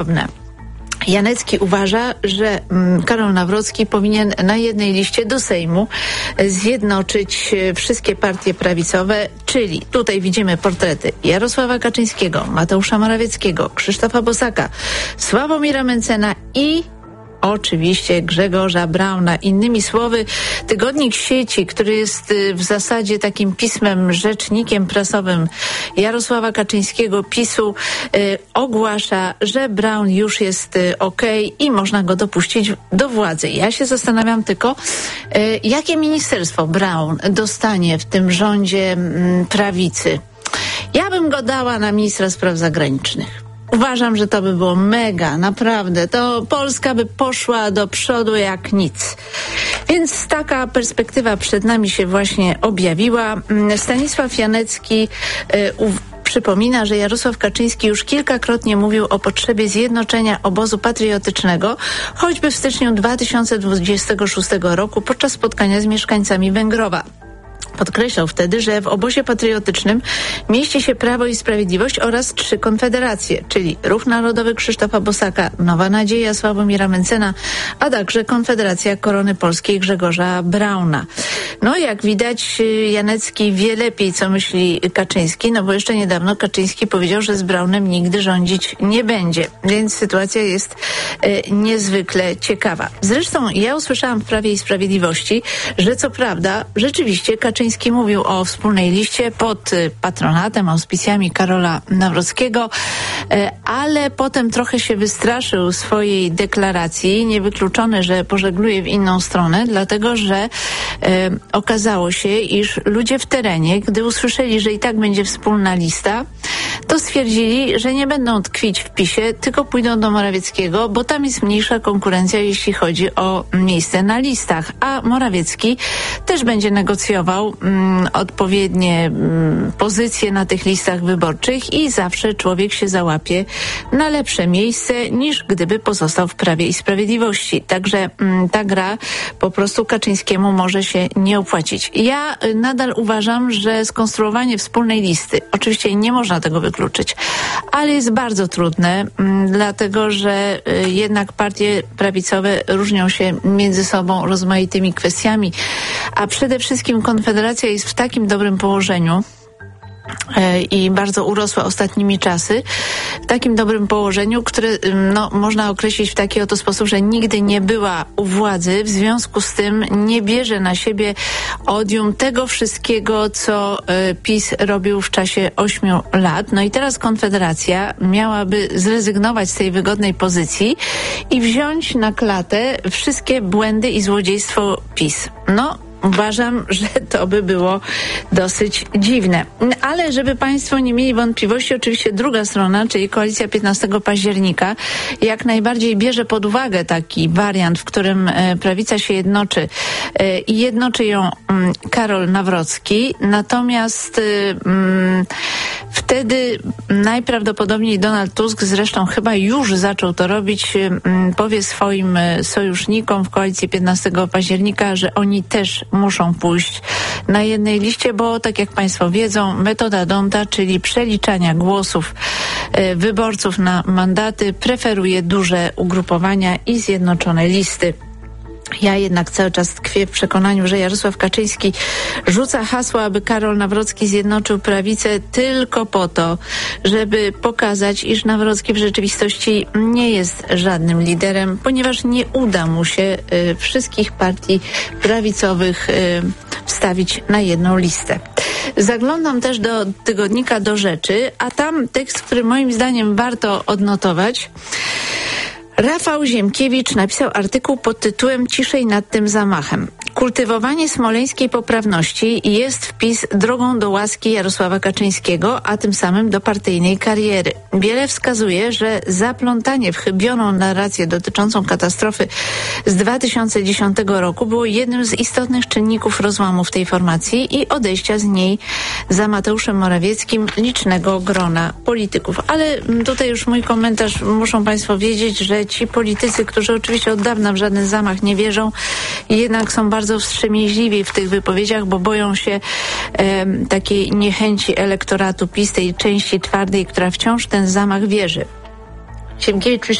Janecki uważa, że Karol Nawrocki powinien na jednej liście do Sejmu zjednoczyć wszystkie partie prawicowe, czyli tutaj widzimy portrety Jarosława Kaczyńskiego, Mateusza Morawieckiego, Krzysztofa Bosaka, Sławomira Mentzena i oczywiście Grzegorza Brauna. Innymi słowy, tygodnik Sieci, który jest w zasadzie takim pismem, rzecznikiem prasowym Jarosława Kaczyńskiego, PiS-u, ogłasza, że Braun już jest okej i można go dopuścić do władzy. Ja się zastanawiam tylko, jakie ministerstwo Braun dostanie w tym rządzie prawicy. Ja bym go dała na ministra spraw zagranicznych. Uważam, że to by było mega, naprawdę. To Polska by poszła do przodu jak nic. Więc taka perspektywa przed nami się właśnie objawiła. Stanisław Janecki przypomina, że Jarosław Kaczyński już kilkakrotnie mówił o potrzebie zjednoczenia obozu patriotycznego, choćby w styczniu 2026 roku podczas spotkania z mieszkańcami Węgrowa. Podkreślał wtedy, że w obozie patriotycznym mieści się Prawo i Sprawiedliwość oraz 3 konfederacje, czyli Ruch Narodowy Krzysztofa Bosaka, Nowa Nadzieja Sławomira Mentzena, a także Konfederacja Korony Polskiej Grzegorza Brauna. No jak widać, Janecki wie lepiej, co myśli Kaczyński, no bo jeszcze niedawno Kaczyński powiedział, że z Braunem nigdy rządzić nie będzie, więc sytuacja jest niezwykle ciekawa. Zresztą ja usłyszałam w Prawie i Sprawiedliwości, że co prawda rzeczywiście Kaczyński mówił o wspólnej liście pod patronatem, auspicjami Karola Nawrockiego, ale potem trochę się wystraszył swojej deklaracji. Niewykluczone, że pożegluje w inną stronę, dlatego że okazało się, iż ludzie w terenie, gdy usłyszeli, że i tak będzie wspólna lista, to stwierdzili, że nie będą tkwić w PiS-ie, tylko pójdą do Morawieckiego, bo tam jest mniejsza konkurencja, jeśli chodzi o miejsce na listach. A Morawiecki też będzie negocjował odpowiednie pozycje na tych listach wyborczych i zawsze człowiek się załapie na lepsze miejsce, niż gdyby pozostał w Prawie i Sprawiedliwości. Także ta gra po prostu Kaczyńskiemu może się nie opłacić. Ja nadal uważam, że skonstruowanie wspólnej listy, oczywiście nie można tego wykluczyć, ale jest bardzo trudne, dlatego że jednak partie prawicowe różnią się między sobą rozmaitymi kwestiami, a przede wszystkim Konfederacja jest w takim dobrym położeniu i bardzo urosła ostatnimi czasy, w takim dobrym położeniu, które można określić w taki oto sposób, że nigdy nie była u władzy, w związku z tym nie bierze na siebie odium tego wszystkiego, co PiS robił w czasie 8 lat. No i teraz Konfederacja miałaby zrezygnować z tej wygodnej pozycji i wziąć na klatę wszystkie błędy i złodziejstwo PiS. Uważam, że to by było dosyć dziwne. Ale żeby Państwo nie mieli wątpliwości, oczywiście druga strona, czyli Koalicja 15 października, jak najbardziej bierze pod uwagę taki wariant, w którym prawica się jednoczy i jednoczy ją Karol Nawrocki. Natomiast wtedy najprawdopodobniej Donald Tusk, zresztą chyba już zaczął to robić, powie swoim sojusznikom w Koalicji 15 października, że oni też muszą pójść na jednej liście, bo tak jak Państwo wiedzą, metoda D'Hondta, czyli przeliczania głosów wyborców na mandaty, preferuje duże ugrupowania i zjednoczone listy. Ja jednak cały czas tkwię w przekonaniu, że Jarosław Kaczyński rzuca hasło, aby Karol Nawrocki zjednoczył prawicę tylko po to, żeby pokazać, iż Nawrocki w rzeczywistości nie jest żadnym liderem, ponieważ nie uda mu się wszystkich partii prawicowych wstawić na jedną listę. Zaglądam też do tygodnika Do Rzeczy, a tam tekst, który moim zdaniem warto odnotować. Rafał Ziemkiewicz napisał artykuł pod tytułem „Ciszej nad tym zamachem”. Kultywowanie smoleńskiej poprawności jest wpis drogą do łaski Jarosława Kaczyńskiego, a tym samym do partyjnej kariery. Wiele wskazuje, że zaplątanie w chybioną narrację dotyczącą katastrofy z 2010 roku było jednym z istotnych czynników rozłamu w tej formacji i odejścia z niej za Mateuszem Morawieckim licznego grona polityków. Ale tutaj już mój komentarz, muszą Państwo wiedzieć, że ci politycy, którzy oczywiście od dawna w żaden zamach nie wierzą, jednak są bardzo wstrzemięźliwi w tych wypowiedziach, bo boją się takiej niechęci elektoratu PiS, tej części twardej, która wciąż w ten zamach wierzy. Sienkiewicz